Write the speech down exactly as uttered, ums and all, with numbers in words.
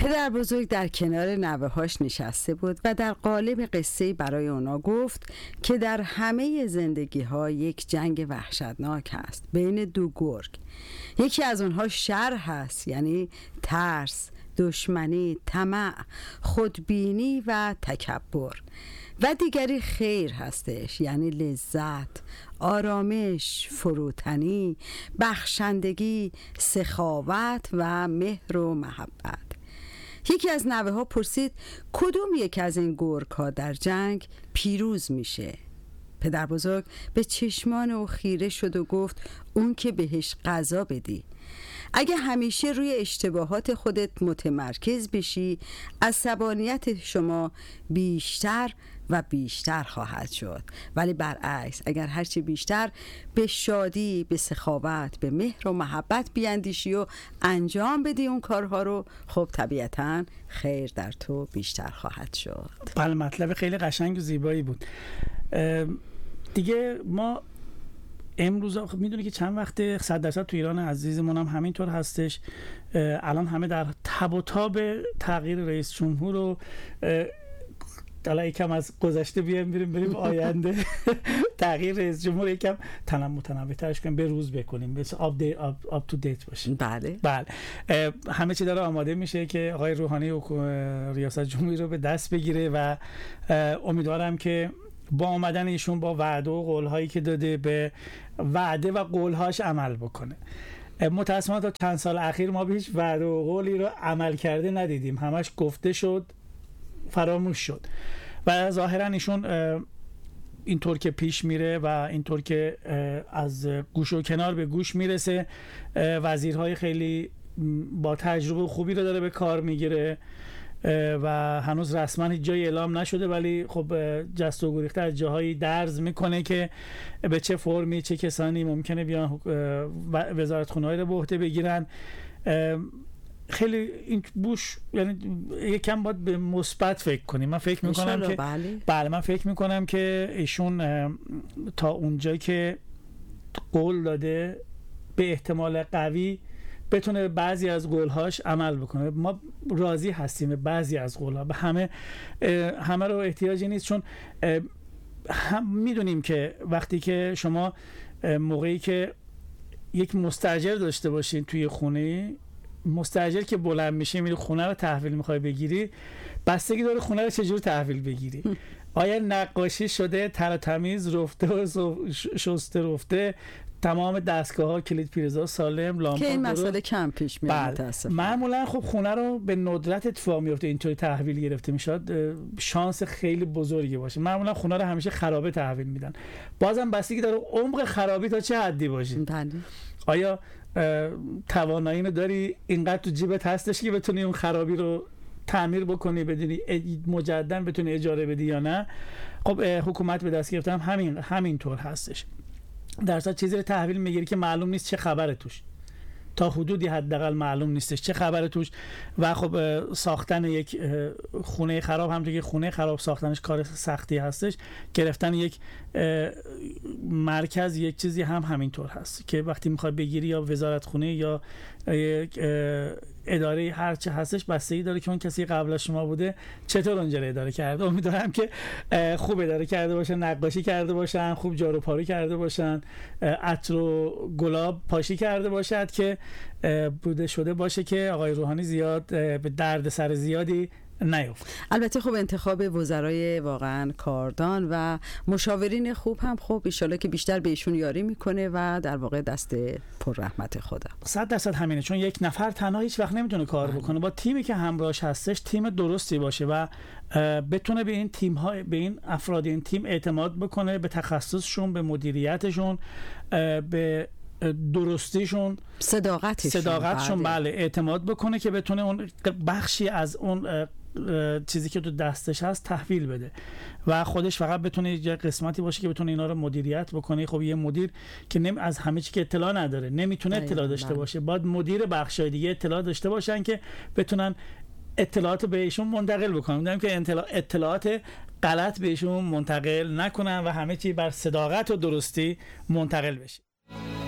پدر بزرگ در کنار نوه‌هاش نشسته بود و در قالب قصه برای اونا گفت که در همه زندگی‌ها یک جنگ وحشتناک هست بین دو گرگ. یکی از اونها شر هست، یعنی ترس، دشمنی، طمع، خودبینی و تکبر، و دیگری خیر هستش، یعنی لذت، آرامش، فروتنی، بخشندگی، سخاوت و مهر و محبت. یکی از نوه ها پرسید کدوم یک از این گرگ ها در جنگ پیروز میشه؟ پدر بزرگ به چشمان او خیره شد و گفت اون که بهش غذا بدی. اگه همیشه روی اشتباهات خودت متمرکز بشی، عصبانیت شما بیشتر و بیشتر خواهد شد، ولی برعکس اگر هرچی بیشتر به شادی، به سخاوت، به مهر و محبت بیاندیشی و انجام بدی اون کارها رو، خب طبیعتاً خیر در تو بیشتر خواهد شد. بله، مطلب خیلی قشنگ و زیبایی بود. دیگه ما امروز میدونی که چند وقت صد درصد تو ایران عزیزمون هم همینطور هستش. الان همه در تب و تاب تغییر رئیس جمهور و حالا یکم از گذشته بیایم بریم بریم آینده. تغییر رئیس جمهور یکم تنم متنوع ترش کنیم، به روز بکنیم، مثل آپدیت آپ تو دیت باشیم. بله بله، همه چی داره آماده میشه که آقای روحانی و ریاست جمهوری رو به دست بگیره و امیدوارم که با آمدن ایشون با وعده و قول‌هایی که داده به وعده و قول‌هاش عمل بکنه. متأسفانه تا چند سال اخیر ما به هیچ وعده و قولی رو عمل کرده ندیدیم، همش گفته شد فراموش شد و ظاهرا ایشون اینطور که پیش میره و اینطور که از گوش و کنار به گوش میرسه، وزیرهای خیلی با تجربه خوبی رو داره به کار میگیره و هنوز رسما هیچ جایی اعلام نشده، ولی خب جست و گریخته از جاهایی درز میکنه که به چه فرمی چه کسانی ممکنه بیان وزارتخونه‌ای رو به عهده بگیرن. خیلی این بوش یعنی یکم باید به مثبت فکر کنیم. من فکر میکنم که بله. بله من فکر میکنم که ایشون تا اونجایی که قول داده به احتمال قوی بتونه بعضی از قولهاش عمل بکنه. ما راضی هستیم به بعضی از قولها، به همه همه رو احتیاجی نیست، چون هم میدونیم که وقتی که شما موقعی که یک مستاجر داشته باشین توی خونه، مستاجر که بلند میشه میره خونه رو تحویل میخوای بگیری، بستگی داره خونه رو چجور تحویل بگیری. آیا نقاشی شده، تر تمیز رفته و شسته رفته، تمام دستگاه ها کلید پریزا سالم، لامپ که این مسئله کم پیش میاد متاسفانه. معمولا خب خونه رو به ندرت اتفاق میفته اینطوری تحویل گرفته میشد، شانس خیلی بزرگی باشه. معمولا خونه رو همیشه خرابه تحویل میدن. بازم بستگی داره عمق خرابی تا چه حدی باشه. آیا توانایی رو داری اینقدر تو جیبت هستش که بتونی اون خرابی رو تعمیر بکنی، بدونی مجددا بتونی اجاره بدی یا نه؟ خب حکومت به دست گرفتن همین همینطور هستش. درصد چیزی رو تحویل میگیری که معلوم نیست چه خبره توش، تا حدودی حداقل معلوم نیستش چه خبره توش. و خب ساختن یک خونه خراب، همونطور که خونه خراب ساختنش کار سختی هستش، گرفتن یک مرکز یک چیزی هم همینطور هست که وقتی میخوای بگیری یا وزارت خونه یا یک اداره هر چه هستش، بستگی داره که اون کسی قبل از شما بوده چطور اونجا رو اداره کرده. امیدوارم که خوب اداره کرده باشن، نقاشی کرده باشن، خوب جارو پاری کرده باشن، عطر و گلاب پاشی کرده باشد که بوده شده باشه که آقای روحانی زیاد به درد سر زیادی نیفت. البته خب انتخاب وزرای واقعا کاردان و مشاورین خوب هم خب ان شاءالله که بیشتر به ایشون یاری میکنه و در واقع دست پر رحمت خدا. صد درصد همینه، چون یک نفر تنها هیچ وقت نمیتونه کار بکنه. با تیمی که همراهش هستش تیم درستی باشه و بتونه به این تیم ها، به این افراد این تیم اعتماد بکنه، به تخصصشون، به مدیریتشون، به درستیشون، صداقتشون صداقتشون بله اعتماد بکنه که بتونه اون بخشی از اون چیزی که تو دستش هست تحویل بده و خودش فقط بتونه یه قسمتی باشه که بتونه اینا رو مدیریت بکنه. خب یه مدیر که نم از همه چی که اطلاع نداره، نمیتونه اطلاع داشته باشه، باید مدیر بخشای دیگه اطلاع داشته باشن که بتونن اطلاعات بهشون منتقل بکنن. می‌دونم که اطلاعات غلط بهشون منتقل نکنن و همه چی بر صداقت و درستی منتقل بشه.